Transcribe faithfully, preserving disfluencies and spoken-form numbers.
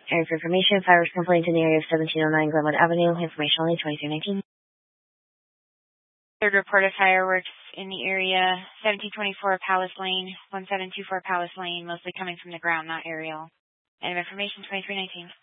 Area for information, fire was complaint in the area of seventeen oh nine Glenwood Avenue. Information only twenty-three nineteen. Third report of fireworks in the area, seventeen twenty-four Palace Lane, one seven two four Palace Lane, mostly coming from the ground, not aerial. End of information, twenty-three nineteen.